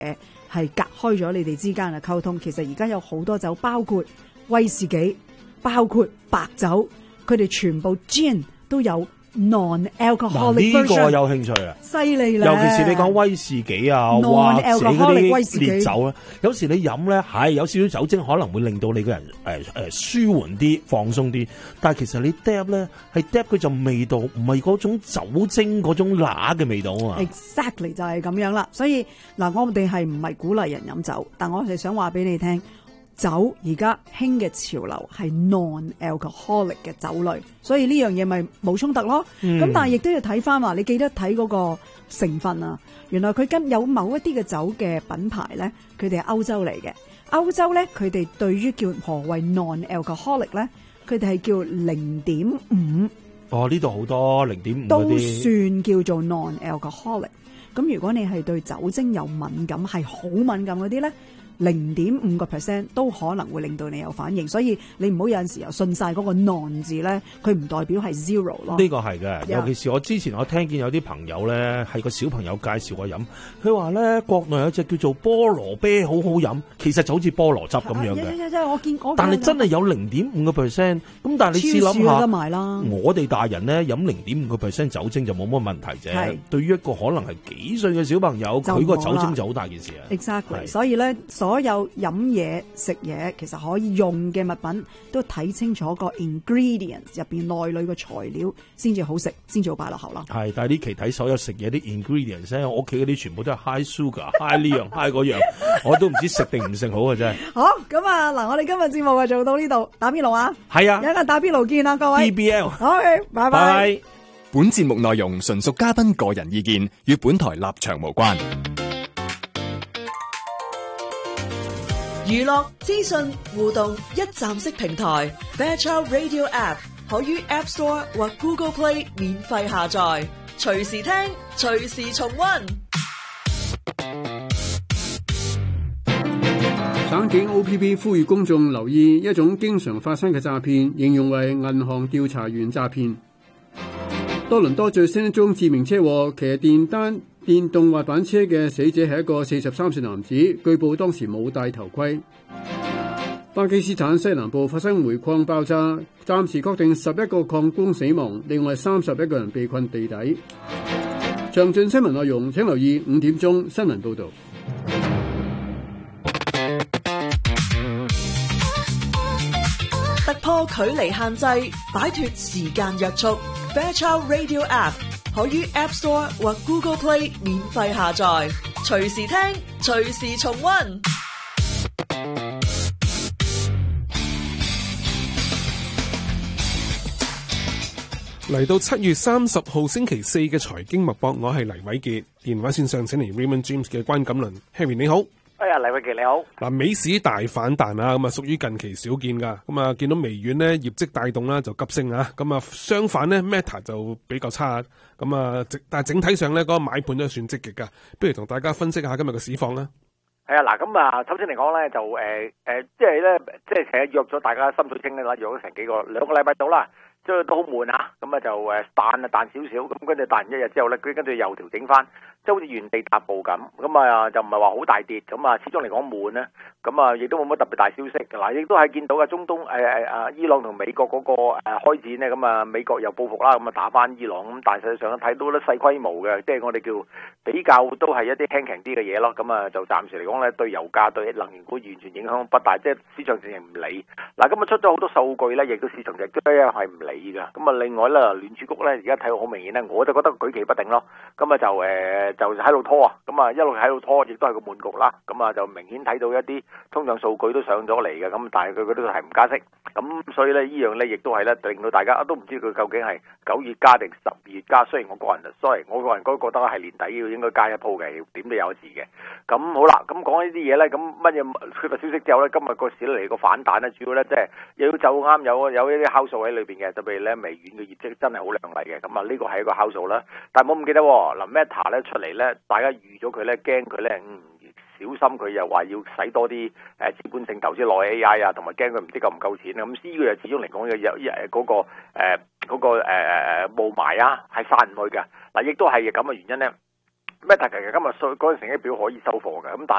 係隔開咗你哋之間嘅溝通。其實而家有好多酒，包括威士忌，包括白酒，佢哋全部 gin 都有 non-alcoholic version。 呢個有興趣啊！ 犀利啦！ 尤其是你講威士忌啊，或者嗰啲烈酒咧，有時你飲咧係有少少酒精，可能會令到你個人舒緩啲、放鬆啲。但係其實你 dab 咧係 dab 佢就味道，唔係嗰種酒精嗰種乸嘅味道啊嘛。 Exactly 就係咁樣啦。所以嗱，我哋係唔係鼓勵人飲酒，但我係想話俾你聽。酒而家興嘅潮流係 non-alcoholic 嘅酒類，所以呢樣嘢咪冇衝突咯。咁但係亦都要睇翻話，你記得睇嗰個成分啊。原來佢跟有某一啲嘅酒嘅品牌咧，佢哋係歐洲嚟嘅。歐洲咧，佢哋對於叫何謂 non-alcoholic 咧，佢哋係叫0.5。 哦，呢度好多0.5 都算叫做 non-alcoholic。咁如果你係對酒精有敏感，係好敏感嗰啲咧。0.5% 都可能會令到你有反應，所以你唔好有陣時又信晒嗰個 non 字咧，佢唔代表係 zero 咯。 呢個係嘅，尤其是我之前我聽見有啲朋友咧係個小朋友介紹我飲，佢話咧國內有隻叫做菠蘿啤好好飲，其實就好似菠蘿汁咁樣嘅。 我見但係真係有0.5%，咁但係你試諗下，我哋大人咧飲0.5% 酒精就冇乜問題啫。對於一個可能係幾歲嘅小朋友，佢個酒精就好大件事啊。 Exactly， 所以咧所有飲嘢食嘢其實可以用嘅物品都睇清楚個 ingredients 入邊內裏嘅材料先至好食，先至好擺落口啦。 係，但係呢期睇所有食嘢啲 ingredients 咧，我屋企嗰啲全部都係 high sugar、high 呢樣、high 嗰樣，我都唔知食定唔食好嘅真係。 好，咁啊嗱，我哋今日節目就做到呢度，打邊爐啊！係啊，有一個打邊爐見啦，各位。 BBL， OK， 拜拜。 本節目內容純屬嘉賓個人意見，與本台立場無關。 娛樂資訊互動一站式平台 Fairchild Radio App 可於 App Store 或 Google Play 免費下載，隨時聽，隨時重溫。 省警 OPP 呼籲公眾留意一種經常發生嘅詐騙，形容為銀行調查員詐騙。多倫多最新一宗致命車禍，騎電動滑板車嘅死者係一個43歲男子，據報當時冇戴頭盔。巴基斯坦西南部發生煤礦爆炸，暫時確定11個礦工死亡，另外31個人被困地底。詳盡新聞內容請留意5點鐘新聞報導。 突破距離限制，擺脫時間約束。Fairchild Radio App 可於 App Store 或 Google Play 免費下載，隨時聽，隨時重溫。 嚟到7月30號星期四嘅財經脈搏，我係黎偉傑，電話線上請嚟 Raymond James 嘅關錦麟 Harry， 你好。 哎呀，黎偉傑你好。嗱， 美市大反彈啊，咁啊屬於近期少見噶，咁啊見到微軟咧業績帶動啦就急升啊，咁啊相反咧 Meta 就比較差，咁啊但係整體上咧嗰個買盤都算積極噶，不如同大家分析下今日嘅市況啦。 係啊，嗱咁啊，首先嚟講咧就即係咧即係成日約咗大家心水清咧啦，約咗成2個禮拜到啦。即係都好悶啊，咁啊就彈少少，咁跟住彈完1日之後咧，佢跟住又調整翻，即係好似原地踏步咁，咁啊就唔係話好大跌，咁啊始終嚟講悶咧，咁啊亦都冇乜特別大消息，嗱亦都係見到嘅中東伊朗同美國嗰個開戰咧，咁啊美國又報復啦，咁啊打翻伊朗，咁但係實際上睇到咧細規模嘅，即係我哋叫比較都係一啲輕強啲嘅嘢咯，咁啊就暫時嚟講咧對油價對能源股完全影響不大，即係市場淨係唔理。嗱咁啊出咗好多數據咧，亦都市場亦都係唔理。咁啊，另外咧，聯儲局咧而家睇到好明顯咧，我就覺得舉棋不定咯。咁啊就喺度拖啊，咁啊一路喺度拖，亦都係個悶局啦。咁啊就明顯睇到一啲通脹數據都上咗嚟嘅，咁但係佢都係唔加息。咁所以咧，呢樣咧亦都係咧令到大家都唔知佢究竟係9月加定12月加。雖然我個人都覺得係年底要應該加一鋪嘅，點都有一次嘅。咁好啦，咁講呢啲嘢咧，咁乜嘢缺乏消息之後咧，今日個市嚟個反彈咧，主要咧即係又要走啱有一啲酵素喺裏邊嘅，特別咧微軟嘅業績真係好亮麗嘅，咁啊呢個係一個酵素啦。但係冇唔記得嗱 Meta 咧出嚟咧，大家預咗佢咧，驚佢咧小心佢又話要使多啲資本性投資落 AI 啊，同埋驚佢唔知夠唔夠錢。咁呢個又始終嚟講有嗰個霧霾啊係散唔去嘅。嗱，亦都係咁嘅原因咧。 Meta 其實今日嗰陣成績表可以收貨嘅，咁但